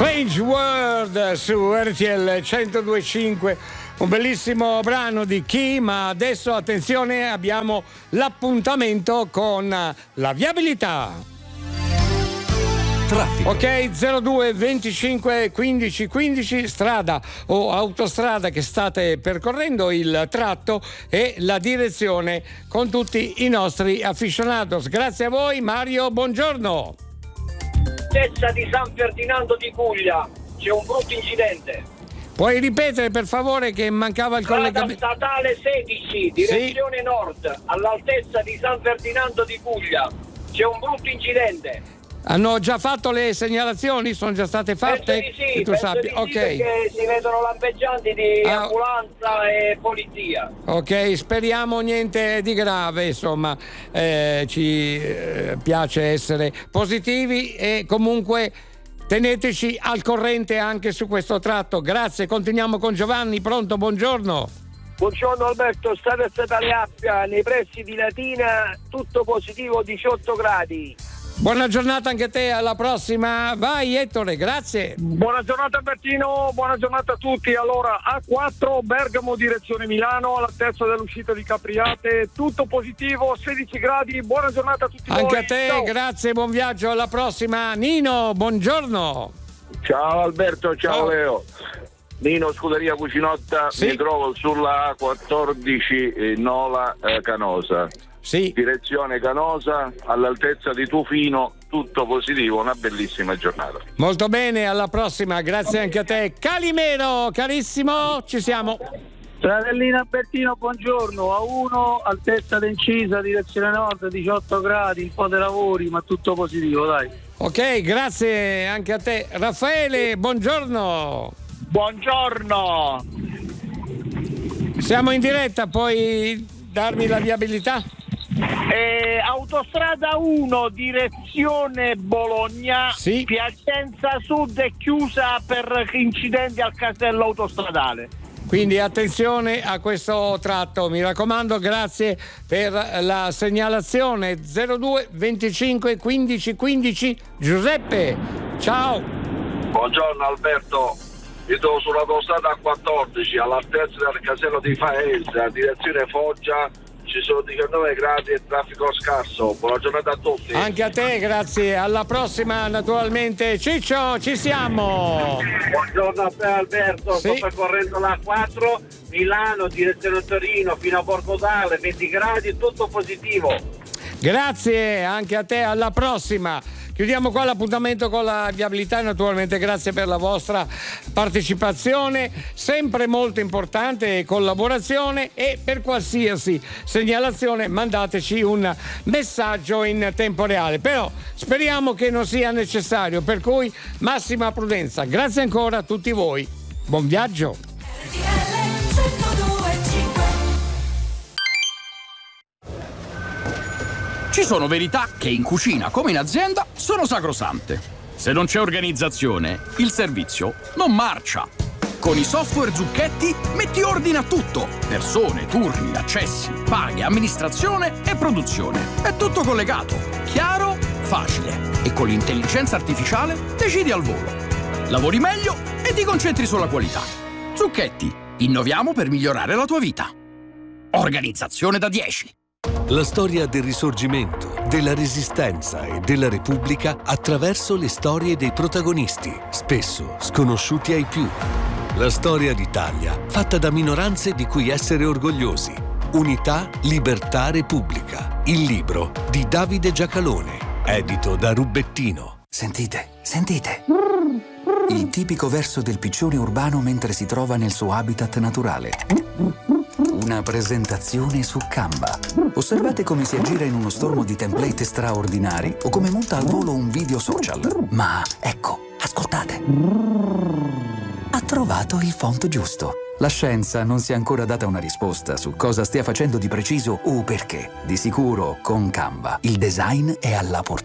Strange World su RTL 102.5, un bellissimo brano di Chi, ma adesso attenzione, abbiamo l'appuntamento con la viabilità. Traffico. Ok, 02 25 15 15, strada o autostrada che state percorrendo, il tratto e la direzione con tutti i nostri aficionados. Grazie a voi, Mario, buongiorno. Altezza di San Ferdinando di Puglia c'è un brutto incidente. Puoi ripetere per favore che mancava il collegamento? Statale 16 direzione nord, all'altezza di San Ferdinando di Puglia c'è un brutto incidente. Hanno già fatto le segnalazioni? Sono già state fatte? Penso di sì, tu sappia. Ok. Perché si vedono lampeggianti di ambulanza e polizia. Ok, speriamo niente di grave, insomma, ci piace essere positivi e comunque teneteci al corrente anche su questo tratto. Grazie, continuiamo con Giovanni. Pronto, buongiorno. Buongiorno Alberto, strada statale Appia, nei pressi di Latina, tutto positivo, 18 gradi. Buona giornata anche a te, alla prossima. Vai Ettore, grazie. Buona giornata Bertino, buona giornata a tutti. Allora, A4 Bergamo direzione Milano, all'altezza dell'uscita di Capriate, tutto positivo, 16 gradi. Buona giornata a tutti anche voi. a te, ciao. grazie, buon viaggio, alla prossima. Nino, buongiorno. Ciao Alberto, ciao Leo. Nino, Scuderia Cucinotta, sì. Mi trovo sulla A14 Nola Canosa. Sì. Direzione Canosa, all'altezza di Tufino, tutto positivo, una bellissima giornata. Molto bene, alla prossima, grazie anche a te. Calimero, carissimo, ci siamo. Fratellina Bertino, buongiorno. A1, altezza d'Incisa, direzione nord, 18 gradi, un po' di lavori, ma tutto positivo, dai. Ok, grazie anche a te. Raffaele, buongiorno. Buongiorno. Siamo in diretta, puoi darmi la viabilità? Autostrada 1 direzione Bologna, sì. Piacenza Sud è chiusa per incidenti al casello autostradale. Quindi attenzione a questo tratto, mi raccomando, grazie per la segnalazione. 02 25 15 15. Giuseppe, ciao. Buongiorno Alberto, mi trovo sull'autostrada A14 all'altezza del casello di Faenza, direzione Foggia. Ci sono 19 gradi e traffico scarso. Buona giornata a tutti. Anche a te, grazie. Alla prossima, naturalmente. Ciccio, ci siamo. Buongiorno a te Alberto, sì. sto percorrendo la A4 Milano, direzione Torino, fino a Borgodale, 20 gradi, tutto positivo. Grazie anche a te, alla prossima. Chiudiamo qua l'appuntamento con la viabilità e naturalmente grazie per la vostra partecipazione, sempre molto importante, collaborazione, e per qualsiasi segnalazione mandateci un messaggio in tempo reale, però speriamo che non sia necessario, per cui massima prudenza. Grazie ancora a tutti voi, buon viaggio. Ci sono verità che in cucina come in azienda sono sacrosante. Se non c'è organizzazione, il servizio non marcia. Con i software Zucchetti metti ordine a tutto. Persone, turni, accessi, paghe, amministrazione e produzione. È tutto collegato, chiaro, facile. E con l'intelligenza artificiale decidi al volo. Lavori meglio e ti concentri sulla qualità. Zucchetti, innoviamo per migliorare la tua vita. Organizzazione da 10. La storia del Risorgimento, della Resistenza e della Repubblica attraverso le storie dei protagonisti, spesso sconosciuti ai più. La storia d'Italia, fatta da minoranze di cui essere orgogliosi. Unità, Libertà, Repubblica. Il libro di Davide Giacalone, edito da Rubettino. Sentite, sentite. Il tipico verso del piccione urbano mentre si trova nel suo habitat naturale. Una presentazione su Canva. Osservate come si aggira in uno stormo di template straordinari o come monta al volo un video social. Ma ecco, ascoltate. Ha trovato il font giusto. La scienza non si è ancora data una risposta su cosa stia facendo di preciso o perché. Di sicuro, con Canva, il design è alla portata